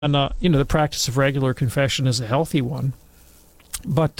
And the practice of regular confession is a healthy one. But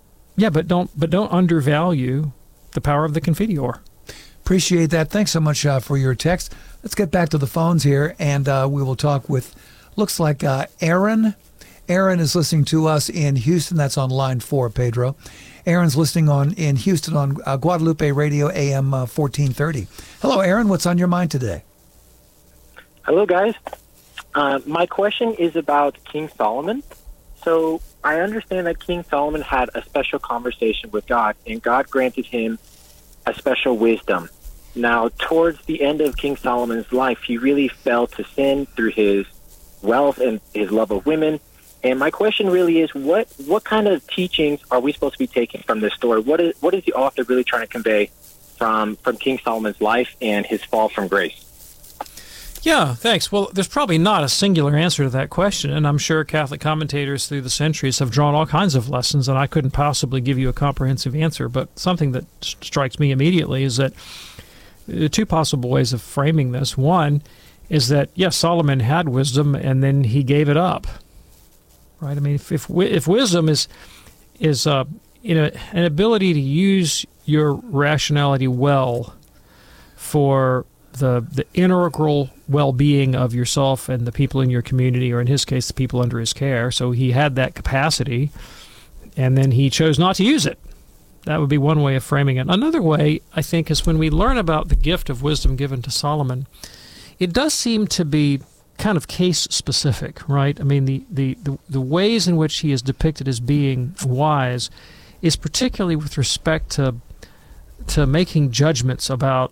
don't undervalue the power of the Confiteor. Appreciate that. Thanks so much for your text. Let's get back to the phones here, and we will talk with, looks like Aaron. Aaron is listening to us in Houston. That's on line 4, Pedro. Aaron's listening in Houston on Guadalupe Radio AM 1430. Hello, Aaron. What's on your mind today? Hello, guys. My question is about King Solomon. So I understand that King Solomon had a special conversation with God, and God granted him a special wisdom. Now, towards the end of King Solomon's life, he really fell to sin through his wealth and his love of women. And my question really is, what kind of teachings are we supposed to be taking from this story? What is the author really trying to convey from King Solomon's life and his fall from grace? Yeah, thanks. Well, there's probably not a singular answer to that question, and I'm sure Catholic commentators through the centuries have drawn all kinds of lessons, and I couldn't possibly give you a comprehensive answer. But something that strikes me immediately is that there are two possible ways of framing this. One is that, yes, Solomon had wisdom, and then he gave it up. Right? I mean, if wisdom is an ability to use your rationality well for the integral well-being of yourself and the people in your community, or in his case, the people under his care. So he had that capacity, and then he chose not to use it. That would be one way of framing it. Another way, I think, is when we learn about the gift of wisdom given to Solomon, it does seem to be kind of case-specific, right? I mean, the ways in which he is depicted as being wise is particularly with respect to making judgments about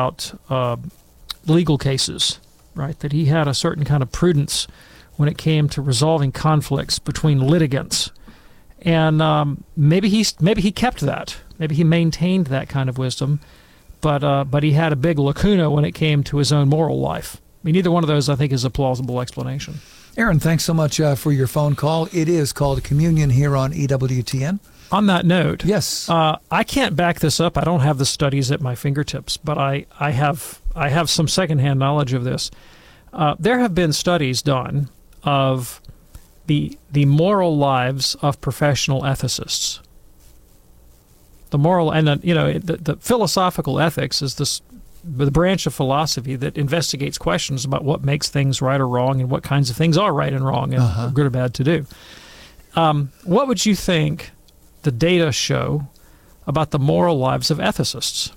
legal cases, right? That he had a certain kind of prudence when it came to resolving conflicts between litigants, and maybe he kept that, maybe he maintained that kind of wisdom, but he had a big lacuna when it came to his own moral life. I mean, either one of those, I think, is a plausible explanation. Aaron, thanks so much for your phone call. It is called Communion here on EWTN. On that note, yes, I can't back this up. I don't have the studies at my fingertips, but I have some secondhand knowledge of this. There have been studies done of the moral lives of professional ethicists. The moral and the philosophical ethics is the branch of philosophy that investigates questions about what makes things right or wrong and what kinds of things are right and wrong and good or bad to do. What would you think the data show about the moral lives of ethicists?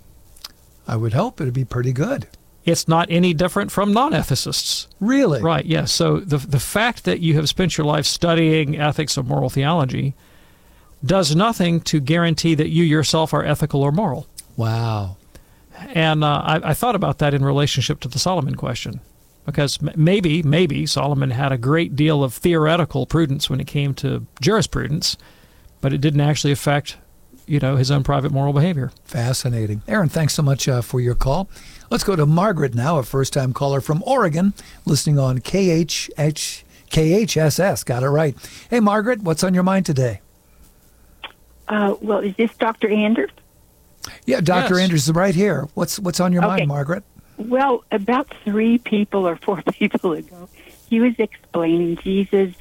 I would hope it would be pretty good. It's not any different from non-ethicists. Really? Right, yes. So the fact that you have spent your life studying ethics or moral theology does nothing to guarantee that you yourself are ethical or moral. Wow. And I thought about that in relationship to the Solomon question, because maybe Solomon had a great deal of theoretical prudence when it came to jurisprudence, but it didn't actually affect, his own private moral behavior. Fascinating. Aaron, thanks so much for your call. Let's go to Margaret now, a first-time caller from Oregon, listening on KHSS. Got it right. Hey, Margaret, what's on your mind today? Well, is this Dr. Anders? Yeah, Dr. Yes. Anders is right here. What's on your mind, Margaret? Well, about 3 people or 4 people ago, he was explaining Jesus,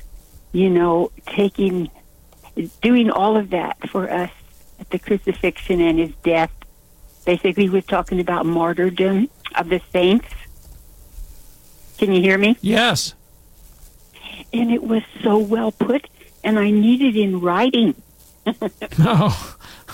doing all of that for us at the crucifixion and his death. Basically, he was talking about martyrdom of the saints. Can you hear me? Yes. And it was so well put, and I need it in writing. Oh.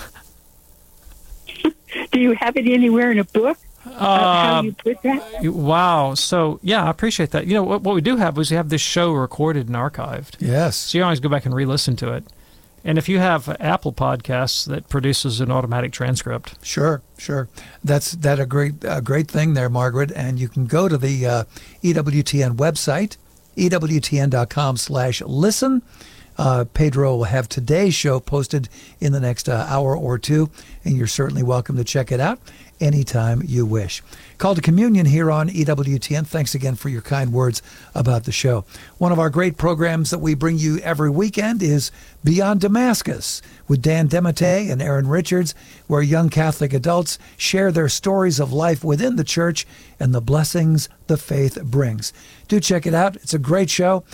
Do you have it anywhere in a book? How you put that? Wow. So, yeah, I appreciate that. What we do have is we have this show recorded and archived. Yes. So you always go back and re-listen to it. And if you have Apple Podcasts that produces an automatic transcript. Sure. That's a great thing there, Margaret. And you can go to the EWTN website, EWTN.com/listen. Pedro will have today's show posted in the next hour or two, and you're certainly welcome to check it out. anytime you wish. Call to communion here on EWTN. Thanks again for your kind words about the show. One of our great programs that we bring you every weekend is Beyond Damascus with Dan Demate and Aaron Richards, where young Catholic adults share their stories of life within the church and the blessings the faith brings. Do check it out. It's a great show.